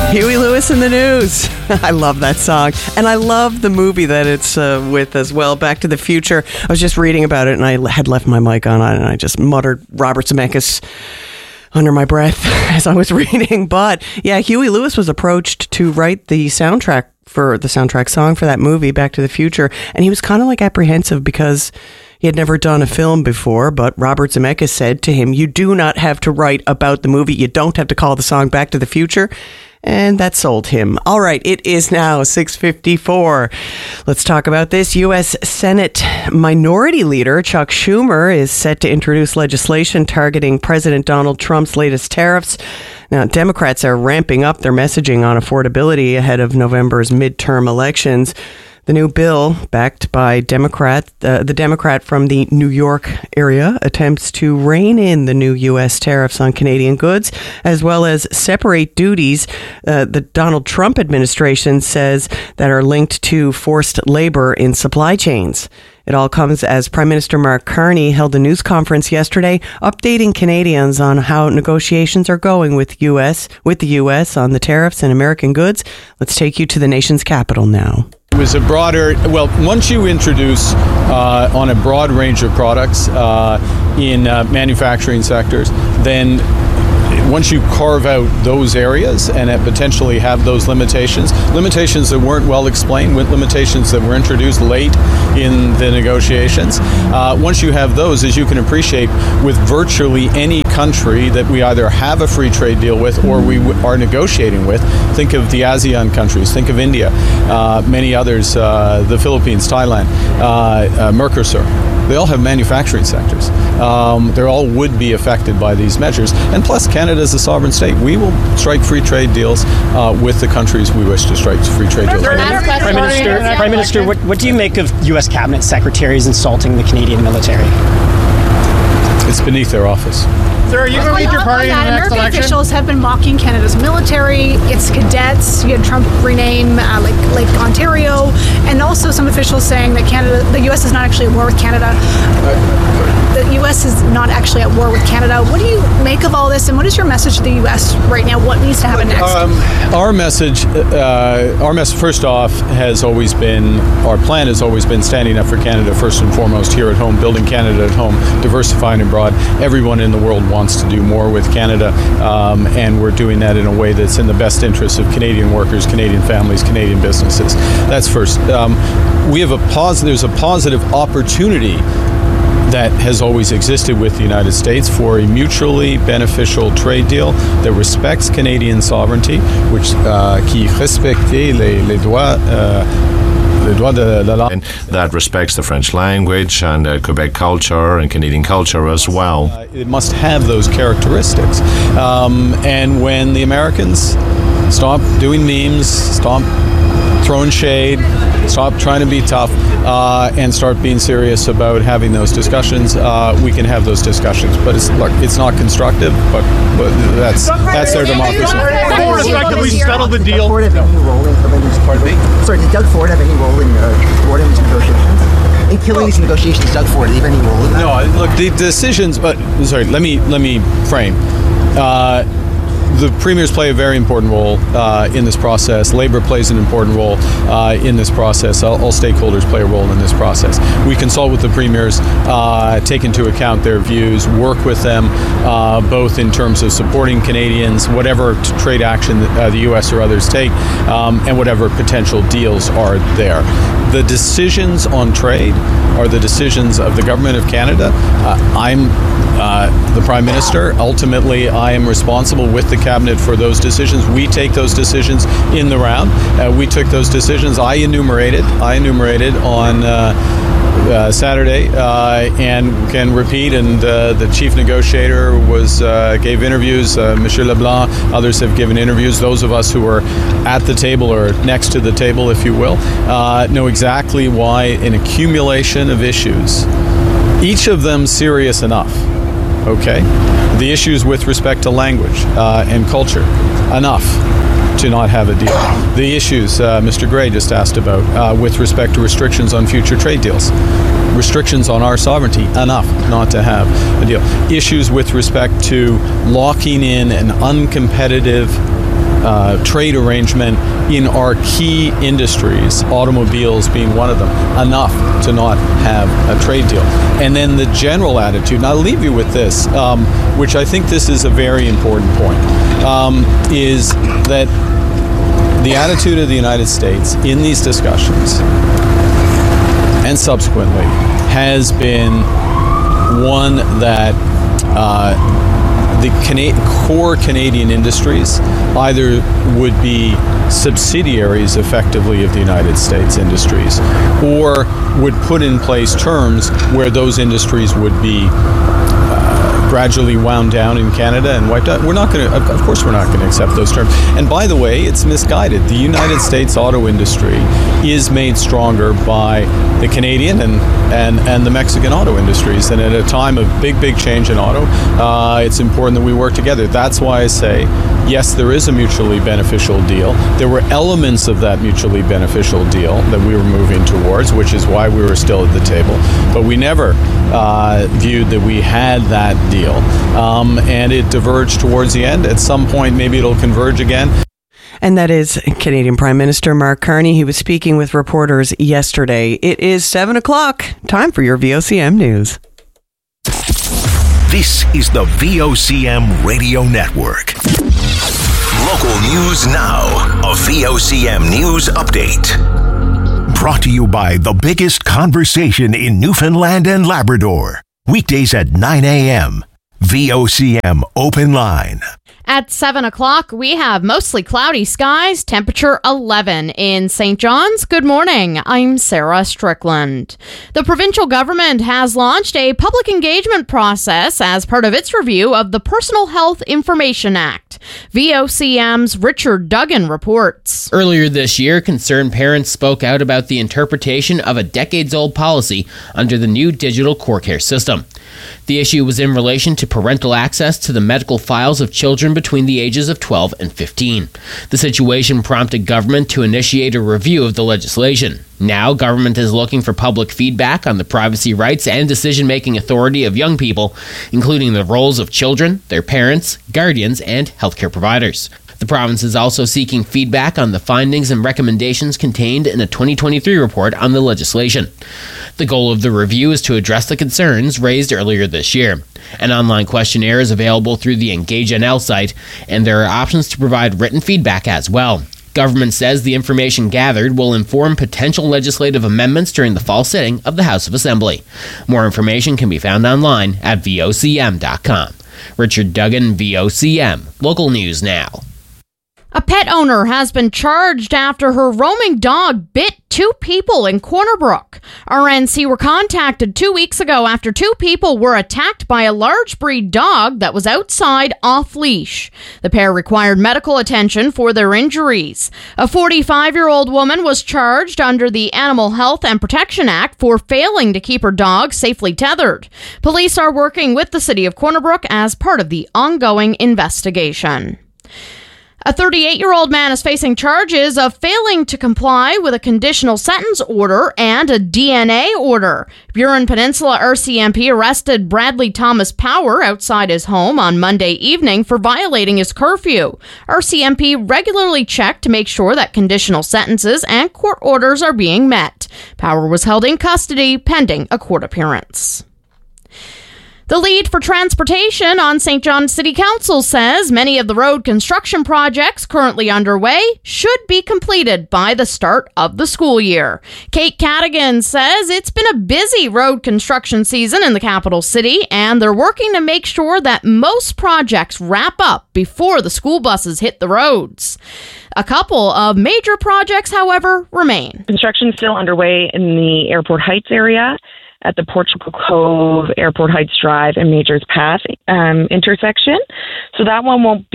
Huey Lewis in the News. I love that song. And I love the movie that it's with as well, Back to the Future. I was just reading about it and I had left my mic on and I just muttered Robert Zemeckis under my breath as I was reading. But yeah, Huey Lewis was approached to write the soundtrack song for that movie, Back to the Future. And he was kind of like apprehensive because he had never done a film before, but Robert Zemeckis said to him, "You do not have to write about the movie. You don't have to call the song Back to the Future." And that sold him. All right, it is now 6:54. Let's talk about this. U.S. Senate Minority Leader Chuck Schumer is set to introduce legislation targeting President Donald Trump's latest tariffs. Now, Democrats are ramping up their messaging on affordability ahead of November's midterm elections. The new bill, backed by the Democrat from the New York area, attempts to rein in the new U.S. tariffs on Canadian goods, as well as separate duties the Donald Trump administration says that are linked to forced labor in supply chains. It all comes as Prime Minister Mark Carney held a news conference yesterday, updating Canadians on how negotiations are going with the U.S. on the tariffs and American goods. Let's take you to the nation's capital now. It was a broader, once you introduce on a broad range of products in manufacturing sectors, then once you carve out those areas and potentially have those limitations that weren't well explained, with limitations that were introduced late in the negotiations, once you have those, as you can appreciate, with virtually any country that we either have a free trade deal with or we are negotiating with, think of the ASEAN countries, think of India, many others, the Philippines, Thailand, Mercosur. They all have manufacturing sectors. They all would be affected by these measures. And plus, Canada is a sovereign state. We will strike free trade deals with the countries we wish to strike free trade deals with. Prime Minister, what do you make of U.S. cabinet secretaries insulting the Canadian military? It's beneath their office. Sir, are you going to lead your party in the next election? American officials have been mocking Canada's military, its cadets. You had Trump rename Lake Ontario, and also some officials saying that the U.S. is not actually at war with Canada. The U.S. is not actually at war with Canada. What do you make of all this, and what is your message to the U.S. right now? What needs to happen next? Our message, first off, our plan has always been standing up for Canada first and foremost here at home, building Canada at home, diversifying abroad. Everyone in the world wants to do more with Canada, and we're doing that in a way that's in the best interest of Canadian workers, Canadian families, Canadian businesses. That's first. There's a positive opportunity that has always existed with the United States for a mutually beneficial trade deal that respects Canadian sovereignty, qui respecte les droits that respects the French language and Quebec culture and Canadian culture as well. It must have those characteristics. And when the Americans stop doing memes, stop throwing shade, stop trying to be tough, and start being serious about having those discussions, we can have those discussions. But it's not constructive, but that's their democracy. Ford effectively settled the deal. Did Doug Ford have any role in thwarting these negotiations? In killing these negotiations, Doug Ford, have any role in that? No, look, the decisions. Let me frame. The premiers play a very important role in this process. Labor plays an important role in this process. All stakeholders play a role in this process. We consult with the premiers, take into account their views, work with them, both in terms of supporting Canadians, whatever trade action the U.S. or others take, and whatever potential deals are there. The decisions on trade are the decisions of the Government of Canada. I'm the Prime Minister. Ultimately, I am responsible with the Cabinet for those decisions. We take those decisions in the round. We took those decisions. I enumerated on Saturday, and can repeat. And the chief negotiator gave interviews. Monsieur Leblanc, others have given interviews. Those of us who are at the table or next to the table, if you will, know exactly why an accumulation of issues, each of them serious enough. Okay, the issues with respect to language and culture, enough to not have a deal. The issues Mr. Gray just asked about with respect to restrictions on future trade deals. Restrictions on our sovereignty, enough not to have a deal. Issues with respect to locking in an uncompetitive trade arrangement in our key industries, automobiles being one of them, enough to not have a trade deal. And then the general attitude, and I'll leave you with this, which I think this is a very important point, is that the attitude of the United States in these discussions and subsequently has been one that the core Canadian industries either would be subsidiaries effectively of the United States industries, or would put in place terms where those industries would be gradually wound down in Canada and wiped out. Of course we're not going to accept those terms. And by the way, it's misguided. The United States auto industry is made stronger by the Canadian and the Mexican auto industries. And at a time of big change in auto, it's important that we work together. That's why I say, yes, there is a mutually beneficial deal. There were elements of that mutually beneficial deal that we were moving towards, which is why we were still at the table. But we never viewed that we had that deal. And it diverged towards the end. At some point, maybe it'll converge again. And that is Canadian Prime Minister Mark Carney. He was speaking with reporters yesterday. It is 7 o'clock. Time for your VOCM news. This is the VOCM Radio Network. Local news now. A VOCM news update. Brought to you by the biggest conversation in Newfoundland and Labrador. Weekdays at 9 a.m. VOCM Open Line. At 7 o'clock, we have mostly cloudy skies, temperature 11 in St. John's. Good morning. I'm Sarah Strickland. The provincial government has launched a public engagement process as part of its review of the Personal Health Information Act. VOCM's Richard Duggan reports. Earlier this year, concerned parents spoke out about the interpretation of a decades-old policy under the new digital core care system. The issue was in relation to parental access to the medical files of children between the ages of 12 and 15. The situation prompted government to initiate a review of the legislation. Now, government is looking for public feedback on the privacy rights and decision-making authority of young people, including the roles of children, their parents, guardians, and healthcare providers. The province is also seeking feedback on the findings and recommendations contained in a 2023 report on the legislation. The goal of the review is to address the concerns raised earlier this year. An online questionnaire is available through the Engage NL site, and there are options to provide written feedback as well. Government says the information gathered will inform potential legislative amendments during the fall sitting of the House of Assembly. More information can be found online at vocm.com. Richard Duggan, VOCM. Local News Now. A pet owner has been charged after her roaming dog bit 2 people in Corner Brook. RNC were contacted 2 weeks ago after 2 people were attacked by a large breed dog that was outside off-leash. The pair required medical attention for their injuries. A 45-year-old woman was charged under the Animal Health and Protection Act for failing to keep her dog safely tethered. Police are working with the city of Corner Brook as part of the ongoing investigation. A 38-year-old man is facing charges of failing to comply with a conditional sentence order and a DNA order. Burin Peninsula RCMP arrested Bradley Thomas Power outside his home on Monday evening for violating his curfew. RCMP regularly checked to make sure that conditional sentences and court orders are being met. Power was held in custody pending a court appearance. The lead for transportation on St. John City Council says many of the road construction projects currently underway should be completed by the start of the school year. Kate Cadigan says it's been a busy road construction season in the capital city, and they're working to make sure that most projects wrap up before the school buses hit the roads. A couple of major projects, however, remain. Construction is still underway in the Airport Heights area at the Portugal Cove, Airport Heights Drive, and Majors Path intersection. So that one won't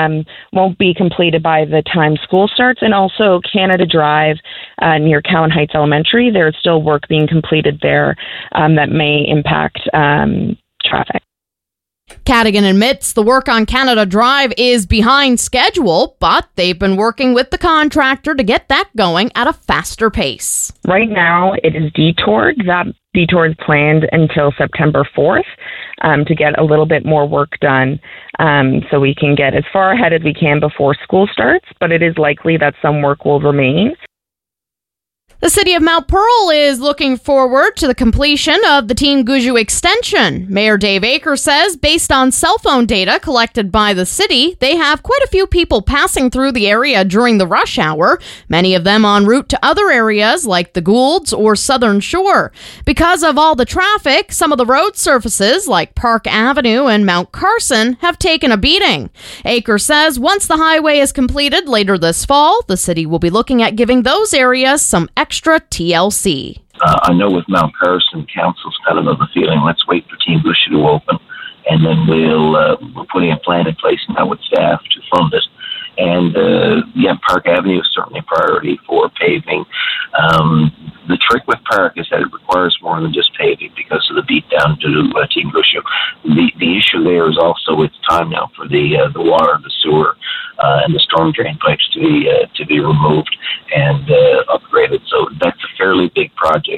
be completed by the time school starts. And also Canada Drive near Cowan Heights Elementary. There's still work being completed there that may impact traffic. Cadogan admits the work on Canada Drive is behind schedule, but they've been working with the contractor to get that going at a faster pace. Right now, it is detoured. That detour is planned until September 4th to get a little bit more work done so we can get as far ahead as we can before school starts, but it is likely that some work will remain. The city of Mount Pearl is looking forward to the completion of the Team Gushue extension. Mayor Dave Aker says, based on cell phone data collected by the city, they have quite a few people passing through the area during the rush hour, many of them en route to other areas like the Goulds or Southern Shore. Because of all the traffic, some of the road surfaces like Park Avenue and Mount Carson have taken a beating. Aker says once the highway is completed later this fall, the city will be looking at giving those areas some extra TLC. I know with Mount Carson, council's kind of the feeling, let's wait for Team Gushue to open, and then we're putting a plan in place now with staff to fund it. And Park Avenue is certainly a priority for paving. The trick with Park is that it requires more than just paving because of the beatdown to Team Gushue. The issue there is also it's time now for the water, the sewer, and the storm drain pipes to be removed and upgraded. So that's a fairly big project.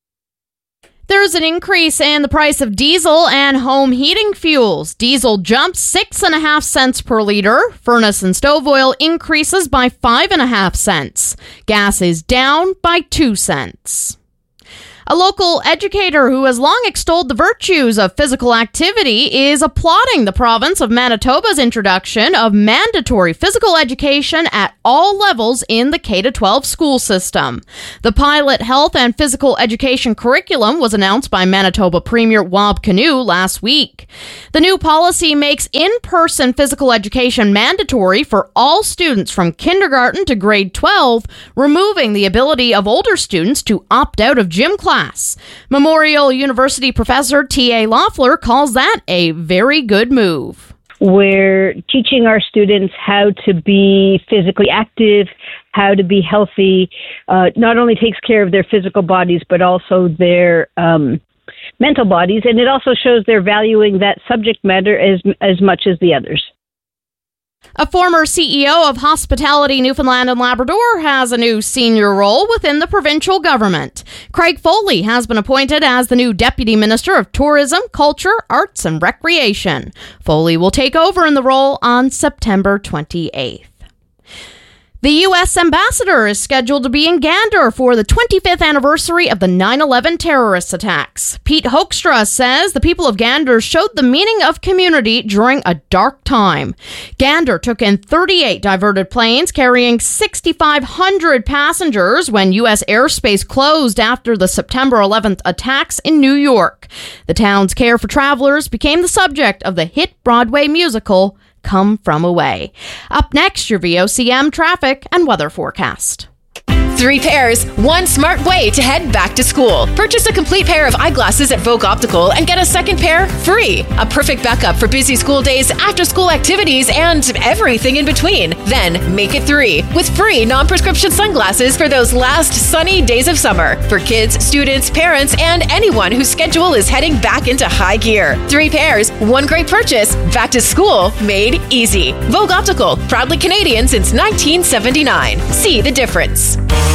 There's an increase in the price of diesel and home heating fuels. Diesel jumps 6.5 cents per liter. Furnace and stove oil increases by 5.5 cents. Gas is down by 2 cents. A local educator who has long extolled the virtues of physical activity is applauding the province of Manitoba's introduction of mandatory physical education at all levels in the K-12 school system. The pilot health and physical education curriculum was announced by Manitoba Premier Wab Kinew last week. The new policy makes in-person physical education mandatory for all students from kindergarten to grade 12, removing the ability of older students to opt out of gym class. Memorial University professor T.A. Loeffler calls that a very good move. We're teaching our students how to be physically active, how to be healthy. Not only takes care of their physical bodies, but also their mental bodies. And it also shows they're valuing that subject matter as much as the others. A former CEO of Hospitality Newfoundland and Labrador has a new senior role within the provincial government. Craig Foley has been appointed as the new Deputy Minister of Tourism, Culture, Arts and Recreation. Foley will take over in the role on September 28th. The U.S. ambassador is scheduled to be in Gander for the 25th anniversary of the 9/11 terrorist attacks. Pete Hoekstra says the people of Gander showed the meaning of community during a dark time. Gander took in 38 diverted planes carrying 6,500 passengers when U.S. airspace closed after the September 11th attacks in New York. The town's care for travelers became the subject of the hit Broadway musical Come From Away. Up next, your VOCM traffic and weather forecast. 3 pairs, 1 smart way to head back to school. Purchase a complete pair of eyeglasses at Vogue Optical and get a second pair free. A perfect backup for busy school days, after-school activities, and everything in between. Then make it 3 with free non-prescription sunglasses for those last sunny days of summer. For kids, students, parents, and anyone whose schedule is heading back into high gear. 3 pairs, 1 great purchase. Back to school made easy. Vogue Optical, proudly Canadian since 1979. See the difference.